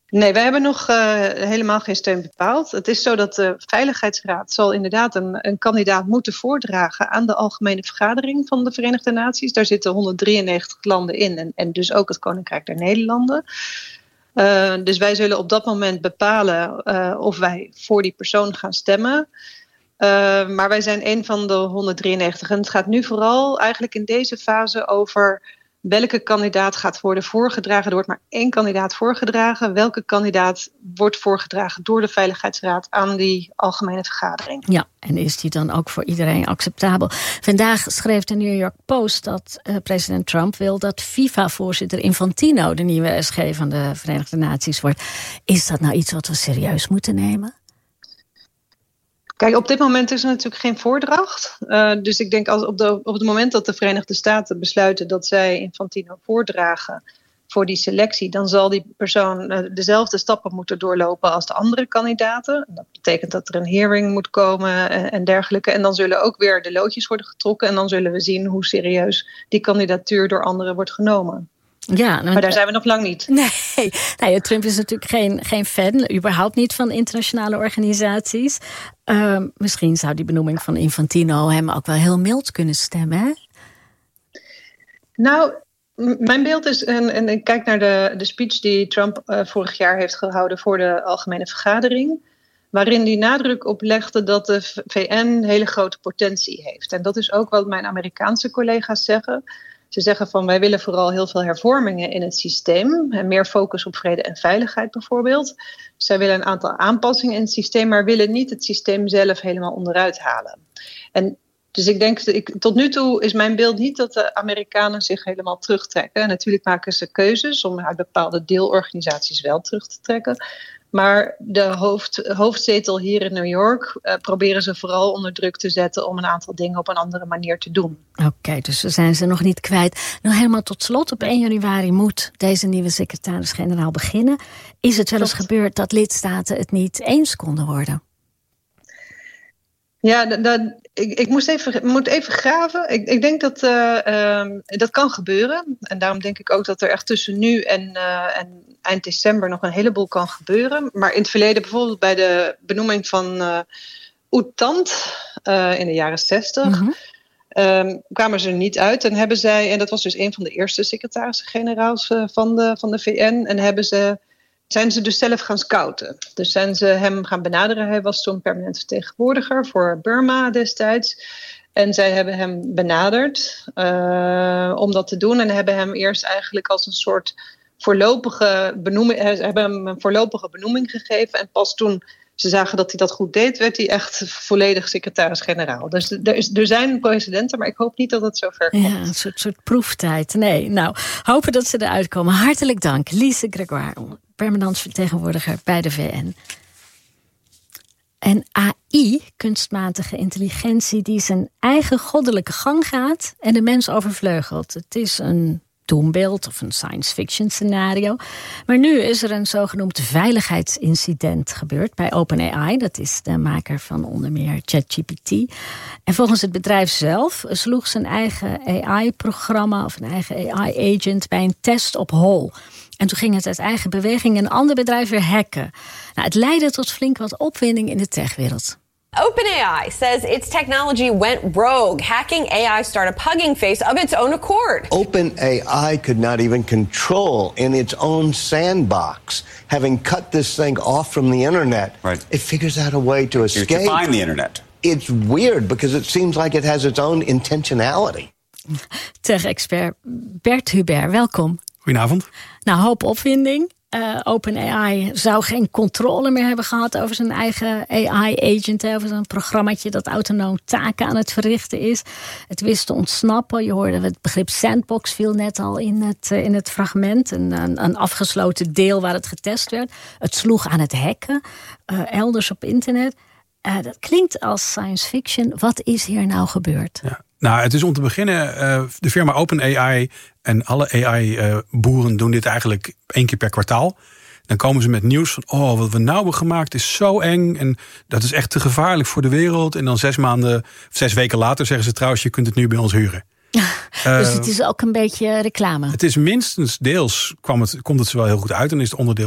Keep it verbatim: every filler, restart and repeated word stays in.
Nee, wij hebben nog uh, helemaal geen steun bepaald. Het is zo dat de Veiligheidsraad zal inderdaad een, een kandidaat moeten voordragen aan de Algemene Vergadering van de Verenigde Naties. Daar zitten honderddrieënnegentig landen in en, en dus ook het Koninkrijk der Nederlanden. Uh, dus wij zullen op dat moment bepalen uh, of wij voor die persoon gaan stemmen. Uh, maar wij zijn een van de honderddrieënnegentig. En het gaat nu vooral eigenlijk in deze fase over welke kandidaat gaat worden voorgedragen. Er wordt maar één kandidaat voorgedragen. Welke kandidaat wordt voorgedragen door de Veiligheidsraad aan die Algemene Vergadering? Ja, en is die dan ook voor iedereen acceptabel? Vandaag schreef de New York Post dat uh, president Trump wil dat FIFA-voorzitter Infantino de nieuwe S G van de Verenigde Naties wordt. Is dat nou iets wat we serieus moeten nemen? Kijk, op dit moment is er natuurlijk geen voordracht. Uh, dus ik denk als op, de, op het moment dat de Verenigde Staten besluiten dat zij Infantino voordragen voor die selectie, dan zal die persoon uh, dezelfde stappen moeten doorlopen als de andere kandidaten. Dat betekent dat er een hearing moet komen en, en dergelijke. En dan zullen ook weer de loodjes worden getrokken en dan zullen we zien hoe serieus die kandidatuur door anderen wordt genomen. Ja, maar daar zijn we nog lang niet. Nee, nee, Trump is natuurlijk geen, geen fan, überhaupt niet van internationale organisaties. Uh, misschien zou die benoeming van Infantino hem ook wel heel mild kunnen stemmen, hè? Nou, m- mijn beeld is, en, en ik kijk naar de, de speech die Trump uh, vorig jaar heeft gehouden voor de Algemene Vergadering, waarin hij nadruk op legde dat de V N hele grote potentie heeft. En dat is ook wat mijn Amerikaanse collega's zeggen. Ze zeggen van wij willen vooral heel veel hervormingen in het systeem. En meer focus op vrede en veiligheid bijvoorbeeld. Zij willen een aantal aanpassingen in het systeem, maar willen niet het systeem zelf helemaal onderuit halen. En dus ik denk, ik, tot nu toe is mijn beeld niet dat de Amerikanen zich helemaal terugtrekken. En natuurlijk maken ze keuzes om uit bepaalde deelorganisaties wel terug te trekken. Maar de hoofd, hoofdzetel hier in New York uh, proberen ze vooral onder druk te zetten om een aantal dingen op een andere manier te doen. Oké, okay, dus we zijn ze nog niet kwijt. Nou, helemaal tot slot, op één januari moet deze nieuwe secretaris-generaal beginnen. Is het wel eens Klopt. gebeurd dat lidstaten het niet eens konden worden? Ja, dat, dat, ik, ik moest even, moet even graven. Ik, ik denk dat uh, um, dat kan gebeuren. En daarom denk ik ook dat er echt tussen nu en, uh, en eind december nog een heleboel kan gebeuren. Maar in het verleden, bijvoorbeeld bij de benoeming van uh, U T A N T uh, in de jaren zestig, mm-hmm. um, kwamen ze er niet uit. En hebben zij, en dat was dus een van de eerste secretarissen-generaals uh, van, de, van de V N, en hebben ze. Zijn ze dus zelf gaan scouten. Dus zijn ze hem gaan benaderen. Hij was toen permanent vertegenwoordiger voor Burma destijds. En zij hebben hem benaderd uh, om dat te doen. En hebben hem eerst eigenlijk als een soort voorlopige benoeming, hebben hem een voorlopige benoeming gegeven. En pas toen ze zagen dat hij dat goed deed, werd hij echt volledig secretaris-generaal. Dus er, is, er zijn precedenten, maar ik hoop niet dat het zover komt. Ja, een soort, soort proeftijd. Nee, nou, hopen dat ze eruit komen. Hartelijk dank, Lise Gregoire, permanent vertegenwoordiger bij de V N. En A I, kunstmatige intelligentie, die zijn eigen goddelijke gang gaat en de mens overvleugelt. Het is een doembeeld of een science fiction scenario. Maar nu is er een zogenoemd veiligheidsincident gebeurd bij OpenAI. Dat is de maker van onder meer ChatGPT. En volgens het bedrijf zelf sloeg zijn eigen A I-programma of een eigen A I-agent bij een test op hol. En toen ging het uit eigen beweging een ander bedrijf weer hacken. Nou, het leidde tot flink wat opwinding in de techwereld. OpenAI says its technology went rogue, hacking A I startup Hugging Face of its own accord. OpenAI could not even control in its own sandbox, having cut this thing off from the internet. Right. It figures out a way to escape. To find the internet. It's weird because it seems like it has its own intentionality. Tech-expert Bert Hubert, welkom. Goedenavond. Nou, hoop opwinding. Uh, OpenAI zou geen controle meer hebben gehad over zijn eigen A I-agent, over zijn programmaatje dat autonoom taken aan het verrichten is. Het wist te ontsnappen. Je hoorde het begrip sandbox viel net al in het, uh, in het fragment. Een, een, een afgesloten deel waar het getest werd. Het sloeg aan het hacken, uh, elders op internet. Uh, dat klinkt als science fiction. Wat is hier nou gebeurd? Ja. Nou, het is om te beginnen, uh, de firma OpenAI en alle A I-boeren uh, doen dit eigenlijk één keer per kwartaal. Dan komen ze met nieuws van, oh, wat we nou hebben gemaakt is zo eng en dat is echt te gevaarlijk voor de wereld. En dan zes maanden, zes weken later zeggen ze trouwens, je kunt het nu bij ons huren. Uh, dus het is ook een beetje reclame. Het is minstens deels, kwam het, komt het ze wel heel goed uit en is het onderdeel